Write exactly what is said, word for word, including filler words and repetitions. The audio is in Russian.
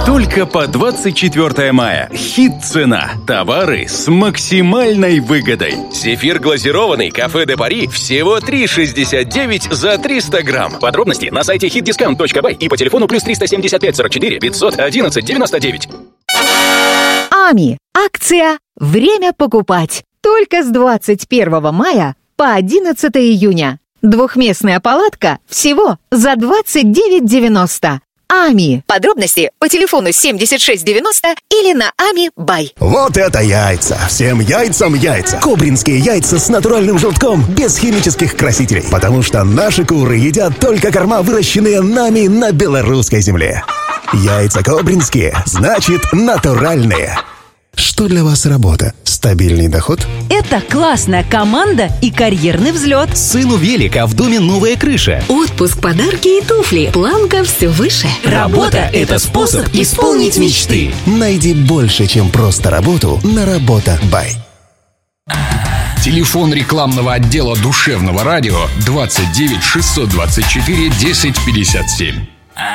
Только по двадцать четвёртое мая. Хит-цена. Товары с максимальной выгодой. Зефир глазированный «Кафе де Пари» всего три шестьдесят девять за триста грамм. Подробности на сайте хит дискаунт точка бай и по телефону плюс триста семьдесят пять сорок четыре пятьсот одиннадцать девяносто девять. АМИ. Акция «Время покупать». Только с двадцать первого мая по одиннадцатое июня. Двухместная палатка всего за двадцать девять девяносто. АМИ. Подробности по телефону семьдесят шесть девяносто или на ами точка бай. Вот это яйца! Всем яйцам яйца! Кобринские яйца с натуральным желтком, без химических красителей. Потому что наши куры едят только корма, выращенные нами на белорусской земле. Яйца кобринские, значит натуральные. Что для вас работа? Стабильный доход? Это классная команда и карьерный взлет. Сыну велик, а в доме новая крыша. Отпуск, подарки и туфли. Планка все выше. Работа – это способ исполнить мечты. Найди больше, чем просто работу на Работа Бай. Телефон рекламного отдела душевного радио двадцать девять шестьсот двадцать четыре десять пятьдесят семь.